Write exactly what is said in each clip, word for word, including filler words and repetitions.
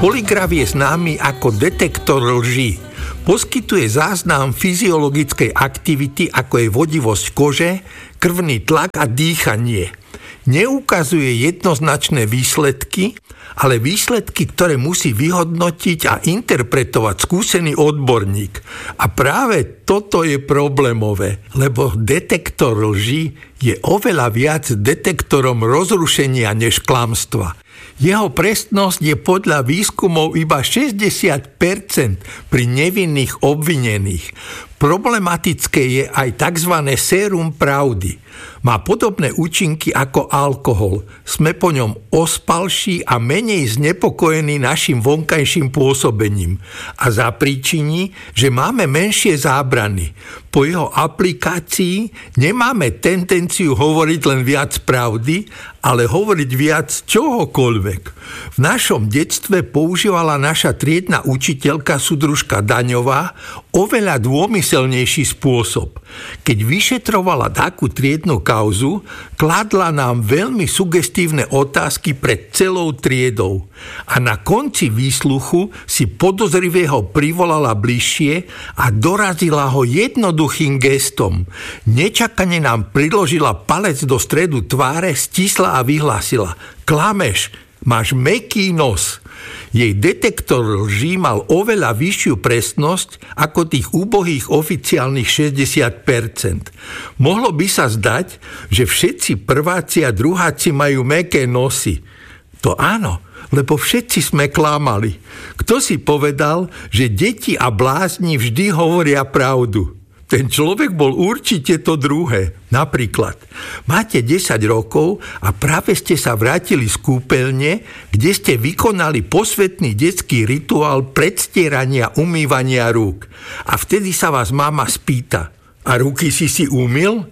Polygraf je známy ako detektor lží. Poskytuje záznam fyziologickej aktivity, ako je vodivosť kože, krvný tlak a dýchanie. Neukazuje jednoznačné výsledky, ale výsledky, ktoré musí vyhodnotiť a interpretovať skúsený odborník. A práve toto je problémové, lebo detektor lží je oveľa viac detektorom rozrušenia než klamstva. Jeho presnosť je podľa výskumov iba šesťdesiat percent pri nevinných obvinených. Problematické je aj tzv. Sérum pravdy. Má podobné účinky ako alkohol. Sme po ňom ospalší a menej znepokojení našim vonkajším pôsobením. A zapríčiní, že máme menšie zábrany. Po jeho aplikácii nemáme tendenciu hovoriť len viac pravdy, ale hovoriť viac čohokoľvek. V našom detstve používala naša triedna učiteľka súdružka Daňová oveľa dômyselnejší spôsob. Keď vyšetrovala takú triednu kauzu, kladla nám veľmi sugestívne otázky pred celou triedou a na konci výsluchu si podozrivého privolala bližšie a dorazila ho jednoduchým gestom. Nečakane nám priložila palec do stredu tváre, stisla a vyhlásila: "Klameš, máš mäkký nos." Jej detektor lží mal oveľa vyššiu presnosť ako tých úbohých oficiálnych šesťdesiat percent. Mohlo by sa zdať, že všetci prváci a druháci majú mäkké nosy. To áno, lebo všetci sme klamali. Kto si povedal, že deti a blázni vždy hovoria pravdu? Ten človek bol určite to druhé. Napríklad, máte desať rokov a práve ste sa vrátili z kúpeľne, kde ste vykonali posvätný detský rituál predstierania umývania rúk. A vtedy sa vás mama spýta: "A ruky si si umyl?"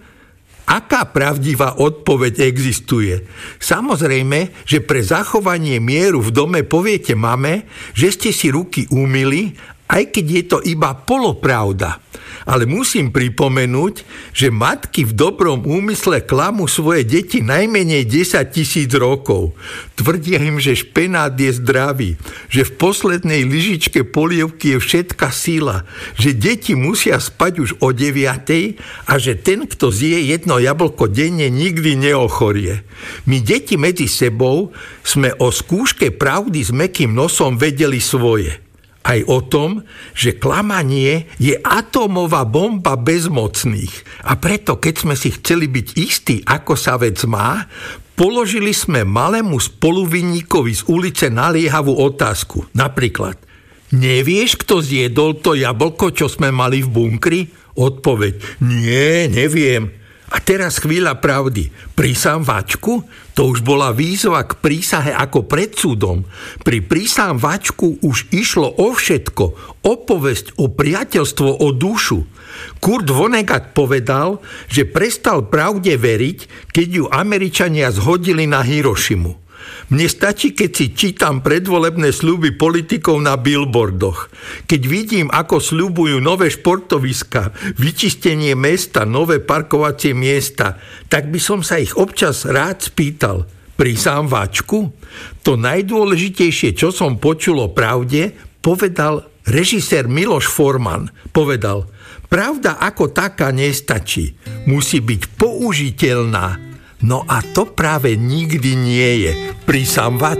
Aká pravdivá odpoveď existuje? Samozrejme, že pre zachovanie mieru v dome poviete mame, že ste si ruky umyli, aj keď je to iba polopravda. Ale musím pripomenúť, že matky v dobrom úmysle klamú svoje deti najmenej desať tisíc rokov. Tvrdia im, že špenát je zdravý, že v poslednej lyžičke polievky je všetka sila, že deti musia spať už o deviatej a že ten, kto zje jedno jablko denne, nikdy neochorie. My deti medzi sebou sme o skúške pravdy s mäkkým nosom vedeli svoje. Aj o tom, že klamanie je atómová bomba bezmocných. A preto, keď sme si chceli byť istí, ako sa vec má, položili sme malému spoluvinníkovi z ulice naliehavú otázku. Napríklad: "Nevieš, kto zjedol to jablko, čo sme mali v bunkri?" Odpoveď: "Nie, neviem." A teraz chvíľa pravdy. Prísam vačku? To už bola výzva k prísahe ako pred súdom. Pri prísam vačku už išlo o všetko. O povesť, o priateľstvo, o dušu. Kurt Vonnegut povedal, že prestal pravde veriť, keď ju Američania zhodili na Hirošimu. Mne stačí, keď si čítam predvolebné sľuby politikov na billboardoch. Keď vidím, ako sľubujú nové športoviska, vyčistenie mesta, nové parkovacie miesta, tak by som sa ich občas rád spýtal: "Prísam vačku?" To najdôležitejšie, čo som počul o pravde, povedal režisér Miloš Forman. Povedal: "Pravda ako taká nestačí. Musí byť použiteľná." No a to práve nikdy nie je. Prísam vačku.